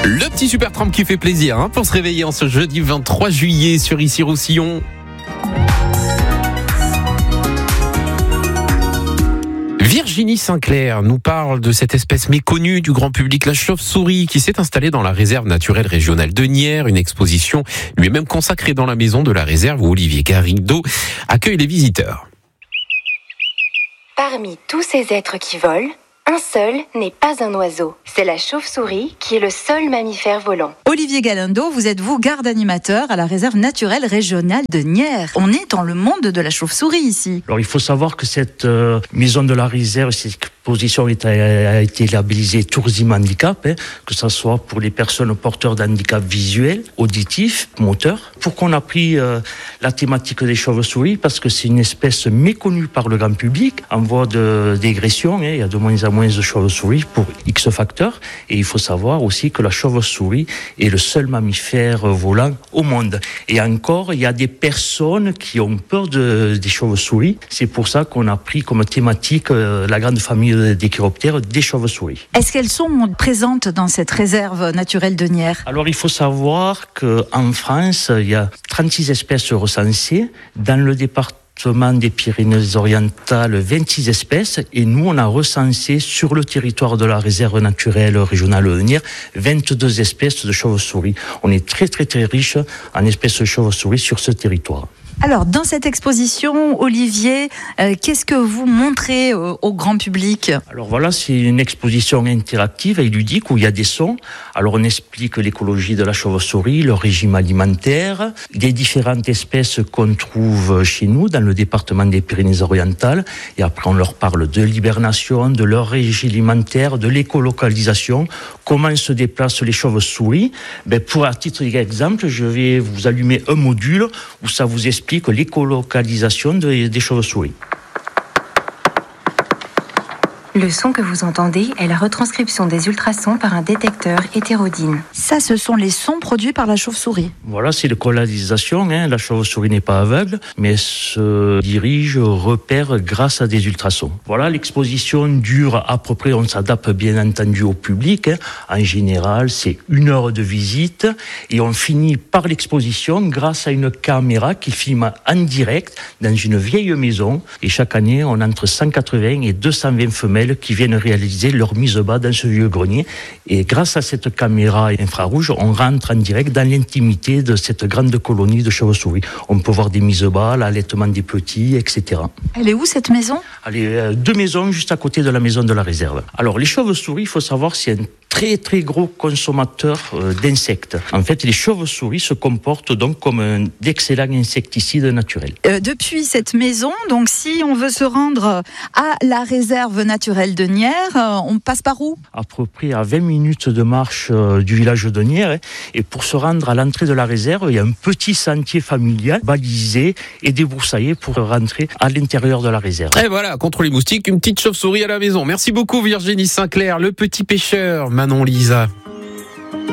Le petit super tramp qui fait plaisir pour se réveiller en ce jeudi 23 juillet sur Issy-Roussillon. Virginie Sinclair nous parle de cette espèce méconnue du grand public, la chauve-souris, qui s'est installée dans la réserve naturelle régionale de Nières. Une exposition lui est même consacrée dans la maison de la réserve où Olivier Garrido accueille les visiteurs. Parmi tous ces êtres qui volent, un seul n'est pas un oiseau. C'est la chauve-souris qui est le seul mammifère volant. Olivier Galindo, vous êtes garde animateur à la réserve naturelle régionale de Nières. On est dans le monde de la chauve-souris ici. Alors il faut savoir que cette maison de la réserve, cette exposition a été labellisée Tourisme Handicap, que ce soit pour les personnes porteurs d'handicap visuel, auditif, moteur. Pourquoi on a pris la thématique des chauves-souris? Parce que c'est une espèce méconnue par le grand public, en voie de dégression. Il y a de moins en moins de chauves-souris pour X facteurs. Et il faut savoir aussi que la chauve-souris est le seul mammifère volant au monde. Et encore, il y a des personnes qui ont peur des chauves-souris. C'est pour ça qu'on a pris comme thématique la grande famille des chiroptères, des chauves-souris. Est-ce qu'elles sont présentes dans cette réserve naturelle de Nières? Alors, il faut savoir qu'en France, il y a 36 espèces recensées. Dans le département des Pyrénées-Orientales, 26 espèces, et nous, on a recensé sur le territoire de la réserve naturelle régionale de Nières 22 espèces de chauves-souris. On est très très très riche en espèces de chauves-souris sur ce territoire. Alors, dans cette exposition, Olivier, qu'est-ce que vous montrez au grand public? Alors voilà, c'est une exposition interactive et ludique où il y a des sons. Alors on explique l'écologie de la chauve-souris, le régime alimentaire, les différentes espèces qu'on trouve chez nous dans le département des Pyrénées-Orientales. Et après, on leur parle de l'hibernation, de leur régime alimentaire, de l'écolocalisation, comment se déplacent les chauves-souris. Pour à titre d'exemple, je vais vous allumer un module où ça vous explique l'écolocalisation des chauves-souris. Le son que vous entendez est la retranscription des ultrasons par un détecteur hétérodyne. Ça, ce sont les sons produits par la chauve-souris. Voilà, c'est l'écolocalisation. La chauve-souris n'est pas aveugle, mais se dirige, repère grâce à des ultrasons. Voilà, l'exposition dure à peu près, on s'adapte bien entendu au public. En général, c'est 1 heure de visite et on finit par l'exposition grâce à une caméra qui filme en direct dans une vieille maison. Et chaque année, on a entre 180 et 220 femelles qui viennent réaliser leur mise bas dans ce vieux grenier. Et grâce à cette caméra infrarouge, on rentre en direct dans l'intimité de cette grande colonie de chauves-souris. On peut voir des mises bas, l'allaitement des petits, etc. Elle est où cette maison? Elle est 2 maisons juste à côté de la maison de la réserve. Alors les chauves-souris, il faut savoir, c'est un très très gros consommateur d'insectes. En fait, les chauves-souris se comportent donc comme d'excellents insecticides naturels. Depuis cette maison, donc si on veut se rendre à la réserve naturelle de Nières, on passe par où? À peu près à 20 minutes de marche du village de Nières. Et pour se rendre à l'entrée de la réserve, il y a un petit sentier familial balisé et débroussaillé pour rentrer à l'intérieur de la réserve. Et voilà, contre les moustiques, une petite chauve-souris à la maison. Merci beaucoup Virginie Sinclair, le petit pêcheur. Manon Lisa.